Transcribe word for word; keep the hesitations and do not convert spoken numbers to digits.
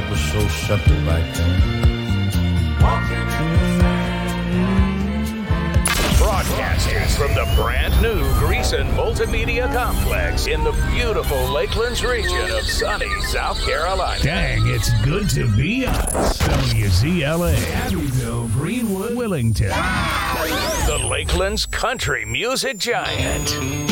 was so simple back then. Broadcasting from the brand new Greason Multimedia Complex in the beautiful Lakelands region of sunny South Carolina. Dang, it's good to be us. W Z L A, Abbeville, Greenwood, Willington. The Lakelands Country Music Giant.